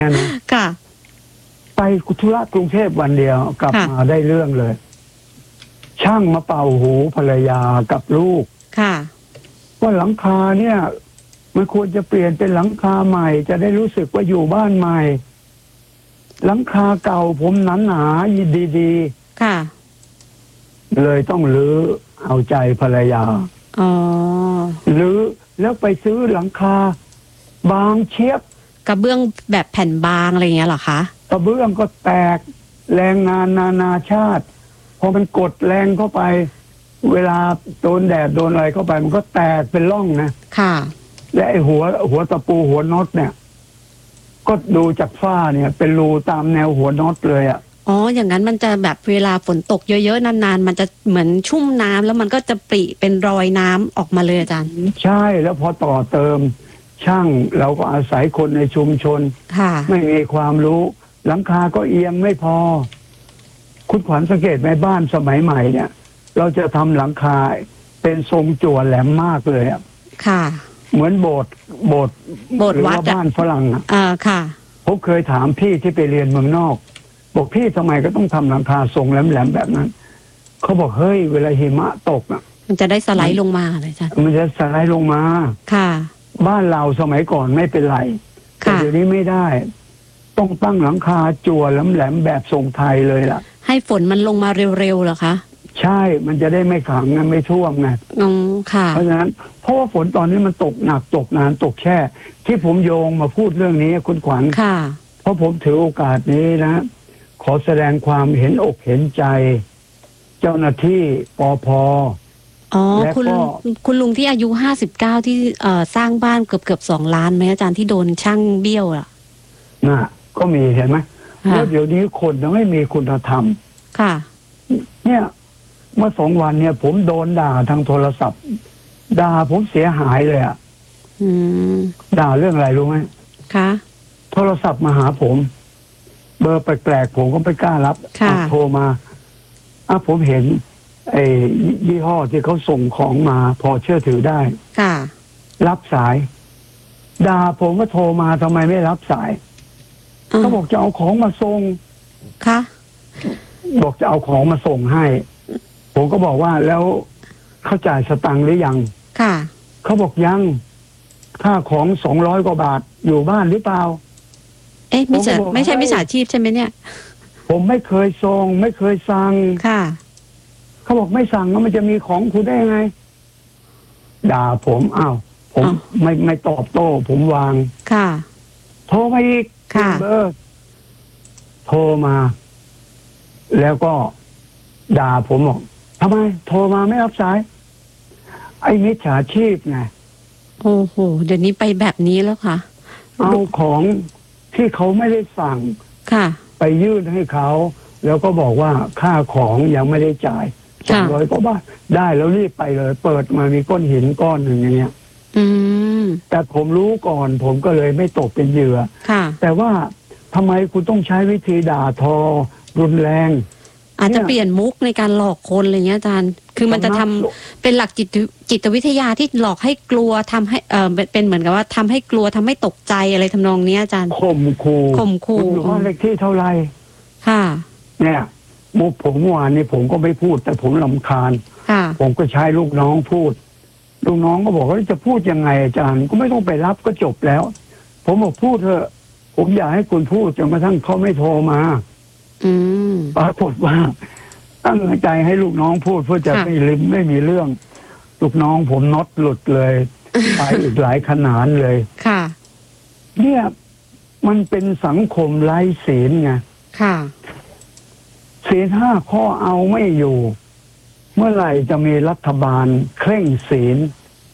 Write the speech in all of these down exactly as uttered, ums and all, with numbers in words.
นะค่ะไปธุระกรุงเทพวันเดียวกลับมาได้เรื่องเลยช่างมาเป่าหูภรรยากับลูกค่ะว่าหลังคาเนี่ยมันควรจะเปลี่ยนเป็นหลังคาใหม่จะได้รู้สึกว่าอยู่บ้านใหม่หลังคาเก่าผมหนาหนาดีๆค่ะเลยต้องรื้อเอาใจภรรยาอ๋อรื้อแล้วไปซื้อหลังคาบางเชียบกระเบื้องแบบแผ่นบางอะไรอย่างเงี้ยเหรอคะกระเบื้องก็แตกแรงงานนานาชาติพอมันกดแรงเข้าไปเวลาโดนแดดโดนอะไรเข้าไปมันก็แตกเป็นร่องนะค่ะและไอ้หัวหัวตะปูหัวน็อตเนี่ยก็ดูจากฝ้าเนี่ยเป็นรูตามแนวหัวน็อตเลยอ่ะอ๋ออย่างนั้นมันจะแบบเวลาฝนตกเยอะๆนานๆมันจะเหมือนชุ่มน้ำแล้วมันก็จะปริเป็นรอยน้ำออกมาเลยอาจารย์ใช่แล้วพอต่อเติมช่างเราก็อาศัยคนในชุมชนไม่มีความรู้หลังคาก็เอียงไม่พอคุณขวัญสังเกตไหมบ้านสมัยใหม่เนี่ยเราจะทำหลังคาเป็นทรงจั่วแหลมมากเลยอ่ะค่ะเหมือนโบสถ์โบสถ์โบสถ์วัดบ้านฝรั่งอ่ะอ่าค่ะผมเคยถามพี่ที่ไปเรียนเมืองนอกบอกพี่ทำไมก็ต้องทำหลังคาทรงแหลมๆแบบนั้นเขาบอกเฮ้ยเวลาหิมะตกอ่ะมันจะได้สไลด์ลงมาเลยจ้ะมันจะสไลด์ลงมาค่ะบ้านเราสมัยก่อนไม่เป็นไรแต่เดี๋ยวนี้ไม่ได้ต้องตั้งหลังคาจั่วแหลมๆแบบทรงไทยเลยล่ะให้ฝนมันลงมาเร็วๆเหรอคะใช่มันจะได้ไม่ขังนะไม่ท่วมไงอ๋อค่ะเพราะฉะนั้นเพราะว่าฝนตอนนี้มันตกหนักตกนานตกแช่ที่ผมโยงมาพูดเรื่องนี้คุณขวัญค่ะเพราะผมถือโอกาสนี้นะขอแสดงความเห็นอกเห็นใจเจ้าหน้าที่ปภ. อ๋อคุณคุณลุงที่อายุห้าสิบเก้าที่เอ่อสร้างบ้านเกือบเกือบสองล้านไหมอาจารย์ที่โดนช่างเบี้ยวอ่ะน่ะก็มีเห็นไหมแล้วเดี๋ยวนี้คนยังไม่มีคุณธรรมค่ะเนี่ยเมื่อสองวันเนี่ยผมโดนด่าทางโทรศัพท์ด่าผมเสียหายเลยอ่ะด่าเรื่องอะไรรู้ไหมคะโทรศัพท์มาหาผมเบอร์แปลกๆผมก็ไม่กล้ารับโทรมาอ่ะผมเห็นไอ้ยี่ห้อที่เขาส่งของมาพอเชื่อถือได้ค่ะรับสายด่าผมว่าโทรมาทำไมไม่รับสายเขาบอกจะเอาของมาส่งค่ะบอกจะเอาของมาส่งให้ผมก็บอกว่าแล้วเขาจ่ายสตังค์หรือยังค่ะเขาบอกยังค่าของสองร้อยกว่าบาทอยู่บ้านหรือเปล่าเอ๊ะไม่ใช่ไม่ใช่มิจฉาชีพใช่ไหมเนี่ยผมไม่เคยส่งไม่เคยสั่งค่ะเขาบอกไม่สั่งแล้วมันจะมีของคุณได้ยังไงด่าผมอ้าวผมไม่ไม่ตอบโต้ผมวางค่ะโทรมาอีกค่ะเบอร์โทรมาแล้วก็ด่าผมบอกทำไมโทรมาไม่รับสายไอ้มิจฉาชีพไงโอ้โหเดี๋ยวนี้ไปแบบนี้แล้วค่ะเอาของที่เขาไม่ได้สั่งค่ะไปยื่นให้เขาแล้วก็บอกว่าค่าของยังไม่ได้จ่ายสองร้อยกว่าบาทได้แล้วรีบไปเลยเปิดมามีก้อนหินก้อนหนึ่งอย่างเงี้ยอืมแต่ผมรู้ก่อนผมก็เลยไม่ตกเป็นเหยื่อค่ะแต่ว่าทำไมคุณต้องใช้วิธีด่าทอรุนแรงอาจจะเปลี่ยนมุกในการหลอกคนอะไรเงี้ยอาจารย์คือมันจะทำเป็นหลักจิตจิตวิทยาที่หลอกให้กลัวทำให้เออเป็นเหมือนกับว่าทำให้กลัวทำให้ตกใจอะไรทำนองนี้อาจารย์ข่มขู่ข่มขู่อยู่บ้านเลขที่เท่าไรค่ะเนี่ยมุกผมเมื่อวานนี้ผมก็ไม่พูดแต่ผมรำคาญผมก็ใช้ลูกน้องพูดลูกน้องก็บอกว่าจะพูดยังไงอาจารย์ก็ไม่ต้องไปรับก็จบแล้วผมบอกพูดเถอะผมอยากให้คุณพูดจนกระทั่งเขาไม่โทรมาอืมปรากฏว่าตั้งใจให้ลูกน้องพูดเพื่อจะไม่ลืมไม่มีเรื่องลูกน้องผมน็อตหลุดเลยไปอีกหลายขนาดเลยค่ะเนี่ยมันเป็นสังคมไร้ศีลไงค่ะศีลห้าข้อเอาไม่อยู่เมื่อไหร่จะมีรัฐบาลเคร่งศีล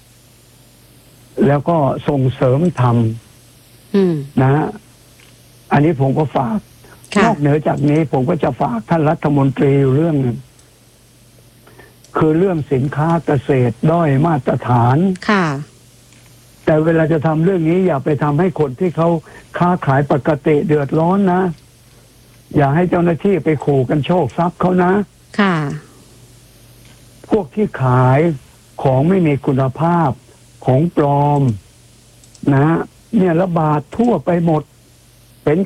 แล้วก็ส่งเสริมธรรมนะฮะอันนี้ผมก็ฝากนอกเหนือจากนี้ผมก็จะฝากท่านรัฐมนตรีอยู่เรื่องนึงคือเรื่องสินค้าเกษตรด้อยมาตรฐานค่ะแต่เวลาจะทำเรื่องนี้อย่าไปทำให้คนที่เขาค้าขายปกติเดือดร้อนนะอย่าให้เจ้าหน้าที่ไปขู่กันโชคทรัพย์เขานะค่ะพวกที่ขายของไม่มีคุณภาพของปลอมนะเนี่ยระบาดทั่วไปหมด